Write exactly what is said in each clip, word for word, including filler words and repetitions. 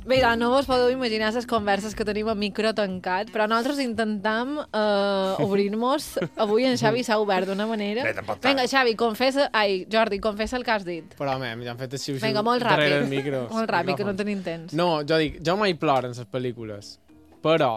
Bé, no vos podeu imaginar les converses que tenim a micro tancat, però nosaltres intentam uh, obrir-nos. Avui en Xavi s'ha obert d'una manera. Vinga, Xavi, confessa... Ai, Jordi, confessa el que has dit. Però, mem, ja han fet el xiu-xiu Vinga, molt darrere ràpid. el micro. Molt ràpid, que no tenim temps. No, jo dic, jo mai ploro en les pel·lícules, però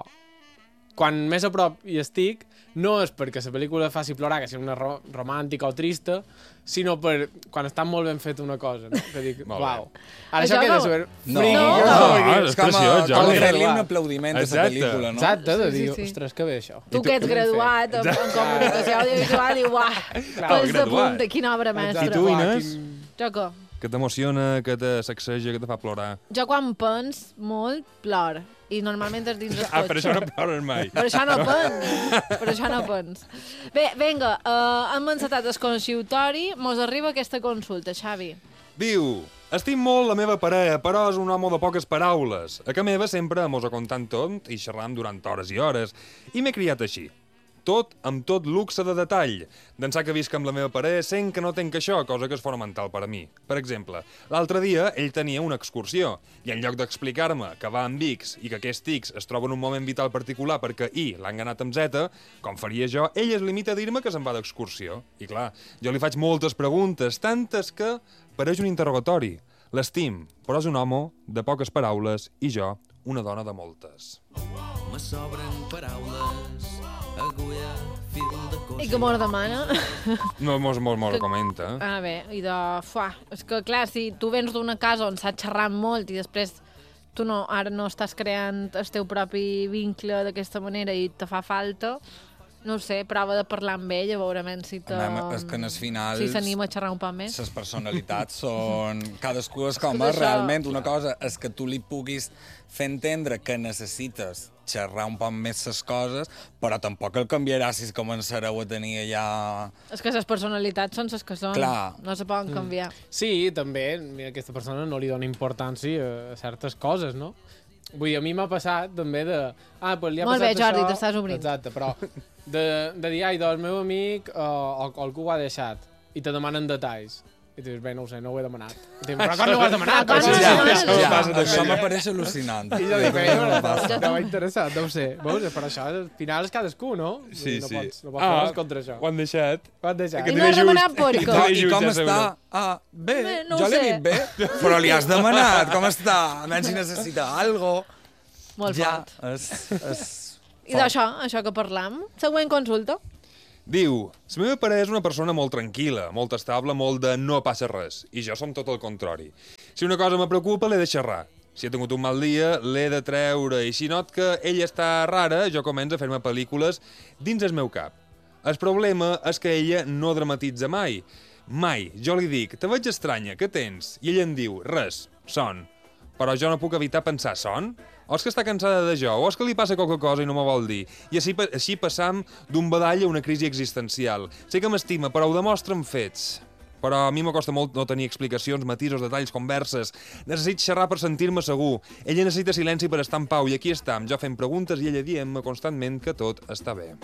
quan més a prop hi estic, no és perquè la pel·lícula faci plorar, que sigui una ro romàntica o trista, sinó per quan està molt ben feta una cosa, no? Que dic, uau. Ara això, això queda super... No, friki, no, no, no, és com, com fer-li un aplaudiment a la pel·lícula, no? Exacte, de dir, ostres, que bé això. Tu que ets graduat en, en comunicació audiovisual, i uah, pels de punta, quina obra mestra. I tu, Inés? Jo què? Que t'emociona, que te sacseja, que te fa plorar. Jo quan pens molt, plor. I normalment és dins el cotxe. Ah, per això no plores mai. Per això no pens. Per això no pens. Bé, vinga, uh, hem encetat el consultori. Mos arriba aquesta consulta, Xavi. Diu, estim molt la meva parella, però és un home de poques paraules. A que meva sempre mos ha contant tot i xerram durant hores i hores. I m'he criat així. Tot amb tot luxe de detall. D'ençà que visc amb la meva parella sent que no tenc això, cosa que és fonamental per a mi. Per exemple, l'altre dia ell tenia una excursió i en lloc d'explicar-me que va amb X i que aquest X es troba en un moment vital particular perquè Y l'han ganat amb Z, com faria jo, ell es limita a dir-me que se'n va d'excursió. I clar, jo li faig moltes preguntes, tantes que pareix un interrogatori. L'estim, però és un home de poques paraules i jo, una dona de moltes. Me sobren paraules, agulla, fil de coix... I que mos demana? No, mos, mos, mos que... comenta. Ah, bé, i de... Fuà, és que, clar, si tu vens d'una casa on s'ha xerrat molt i després tu no, ara no estàs creant el teu propi vincle d'aquesta manera i te fa falta... No ho sé, prova de parlar amb ell, a veure si te... Anem, és que en el final... Si s'anima a xerrar un poc més. Les personalitats són... Cadascú és com és, realment. Una cosa és que tu li puguis fer entendre que necessites xerrar un poc més les coses, però tampoc el canviaràs si començareu a tenir ja... És que les personalitats són les que són. Clar. No se poden canviar. Mm. Sí, també, mira, aquesta persona no li dona importància a certes coses, no? Vull dir, a mi m'ha passat també de... Ah, pues li ha Molt passat bé, Jordi, això... t'estàs obrint. Exacte, però de, de dir, ai, doncs el meu amic o, o algú ho ha deixat i te demanen detalls. I tu dius, bé, no ho sé, no ho he demanat. I dius, però quan no ho has demanat? Quan no ho has Ja, demanat? ja, ja, això m'apareix al·lucinant. I jo dic, bé, no m'ha interessat, no ho sé. Veus, per això, al final és cadascú, no? Sí, no sí. Pots, no pots ah, contra això. Ho han deixat. Ho han deixat. I no has demanat per I, què? com, I com està? Ah, bé, Bé, no ho jo l'he sé. dit bé, però li has demanat. Com està? Almenys si necessita algo. Molt Ja, fort. és... és I d'això, això que parlam. Següent consulta. Diu, la meva parella és una persona molt tranquil·la, molt estable, molt de no passa res, i jo som tot el contrari. Si una cosa me preocupa, l'he de xerrar. Si he tingut un mal dia, l'he de treure, i si not que ella està rara, jo començo a fer-me pel·lícules dins el meu cap. El problema és que ella no dramatitza mai. Mai. Jo li dic, te veig estranya, què tens? I ella em diu, res, son. Però jo no puc evitar pensar, son? O és que està cansada de jo, o és que li passa qualque cosa i no m'ho vol dir. I així, així passam d'un badall a una crisi existencial. Sé que m'estima, però ho demostra amb fets. Però a mi m'acosta molt no tenir explicacions, matisos, detalls, converses. Necessito xerrar per sentir-me segur. Ella necessita silenci per estar en pau, i aquí estam, jo fent preguntes i ella dient-me constantment que tot està bé.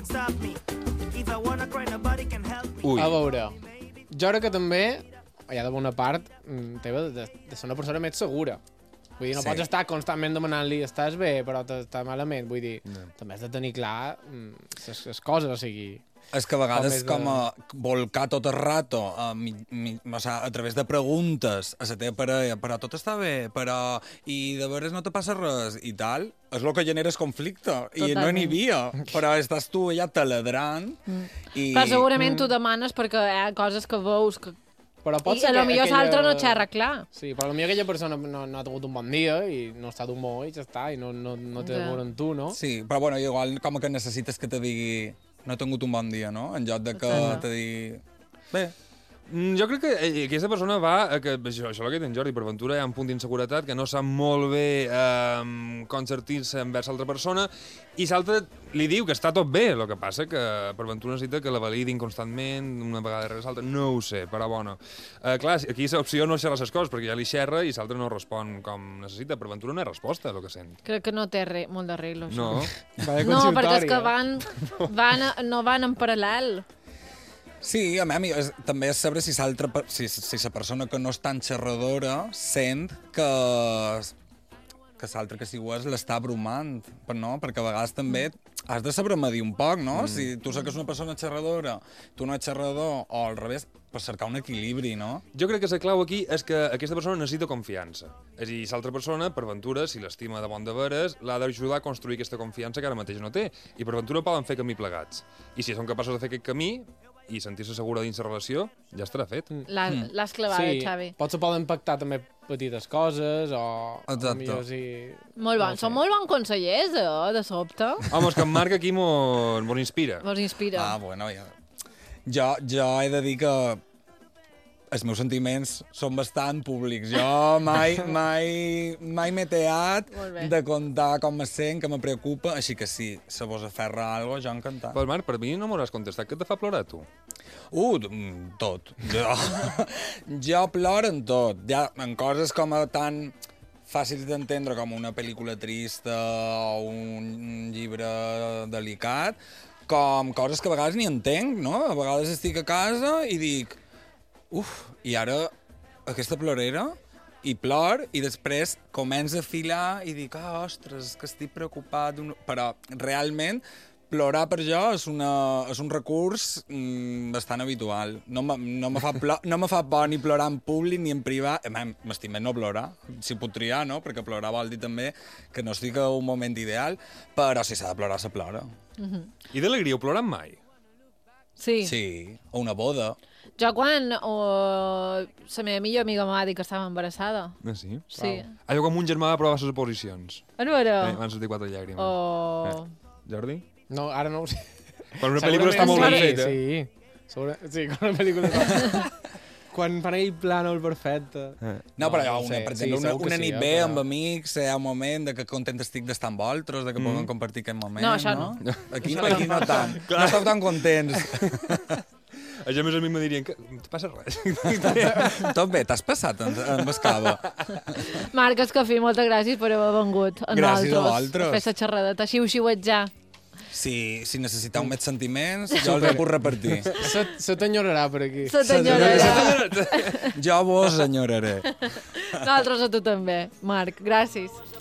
Ui. A veure, jo crec que també hi ha d'haver una part teva de, de ser una persona més segura. Vull dir, no sí. Pots estar constantment demanant-li estàs bé, però estàs malament. Vull dir, no. També has de tenir clar les coses, o sigui... És que a vegades com, com a volcar tot el rato a, mi, mi, o sea, a través de preguntes a la teva parella, però tot està bé, però... I de veres no te passa res, i tal, és el que genera el conflicte. Totalment. I no n'hi havia, però estàs tu allà taladrant. Mm. I... Però segurament mm. tu demanes perquè hi ha coses que veus que... Però pot I ser a lo millor aquella... l'altre no xerra clar. Sí, però potser aquella persona no, no ha tingut un bon dia i no està d'humor i ja està, i no, no, no té d'amor en tu, no? Sí, però bueno, igual com que necessites que te digui no he tingut un bon dia, no? En lloc de que sí. te digui... Bé. Mm, jo crec que aquesta persona va a que, això, això és el que té en Jordi, per ventura hi ha un punt d'inseguretat que no sap molt bé eh, com sortir-se envers l'altra persona i l'altre li diu que està tot bé, el que passa que per ventura necessita que la validin constantment, una vegada darrere l'altra, no ho sé, però bueno. Eh, clar, aquí l'opció no és xerrar les coses, perquè ja li xerra i l'altre no respon com necessita, per ventura no hi ha resposta, el que sent. Crec que no té re, molt d'arreglo, això. No. No, perquè és que van, van, no van en paral·lel. Sí, a mi és, també és saber si l'altra si, si la persona que no és tan xerradora sent que que l'altre que si ho és l'està bromant, però no? Perquè a vegades també has de saber medir un poc, no? Mm. Si tu saps que és una persona xerradora, tu no ets xerrador, o al revés, per cercar un equilibri, no? Jo crec que la clau aquí és que aquesta persona necessita confiança. És a dir, l'altra persona, per ventura, si l'estima de bon de veres, l'ha d'ajudar a construir aquesta confiança que ara mateix no té. I per ventura poden fer camí plegats. I si són capaços de fer aquest camí i sentir-se segura dins la relació, ja estarà fet. L'has mm. clavat, sí, Xavi. Potser poden pactar també petites coses o... Exacte. o millor si... Molt bon, no són molt bons consellers, eh, de sobte. Home, és que en Marc aquí mos, mos inspira. Vos inspira. Ah, bueno, ja... Jo, jo he de dir que els meus sentiments són bastant públics. Jo mai, mai, mai m'he teat de contar com me sent, que me preocupa, així que sí, se vos aferra a alguna cosa, jo encantat. Pues Marc, per mi no m'hauràs contestat. Què te fa plorar, tu? Uh, tot. Jo, jo ploro en tot. Ja, en coses com a tan fàcils d'entendre com una pel·lícula trista o un llibre delicat, com coses que a vegades ni entenc, no? A vegades estic a casa i dic... Uf, i ara aquesta plorera, i plor, i després començo a filar i dic, ah, ostres, que estic preocupat. Però realment plorar per jo és, una, és un recurs mm, bastant habitual. No me, no, me fa plor, no me fa por ni plorar en públic ni en privat. M'estim no plorar, si puc triar, no? Perquè plorar vol dir també que no estic en un moment ideal, però si s'ha de plorar, se plora. Mm-hmm. I d'alegria, ho ploren mai? Sí. Sí, o una boda. Jo quan o, la meva millor amiga em va dir que estava embarassada. Ah, sí? Sí. Allò com un germà va provar les oposicions. En veure? Eh, van sortir quatre llàgrimes. Oh. Eh. Jordi? No, ara no ho sé. Però una pel·lícula està molt ben feta. Sí, Segura... sí, quan una pel·lícula està... quan fan aquell plànol perfecte. Eh. No, però no, una, sé. per exemple, sí, una, una sí, nit eh, bé però... amb amics, hi ha un moment de que content estic d'estar amb vosaltres, de que mm. puguem compartir aquest moment, no? Això no. no? Aquí, no, aquí no tant. No esteu tan contents. Això més a mi me dirien que no te passa res. Tot bé, t'has passat en, en Bascava. Marc Escafí, moltes gràcies per haver vengut a gràcies nosaltres. a vosaltres. A fer la xerradeta, xiu-xiuetjar. Si, si necessiteu més sentiments, jo els puc repartir. Se, se t'enyorarà per aquí. Se t'enyorarà. Jo vos enyoraré. Nosaltres a tu també, Marc. Gràcies.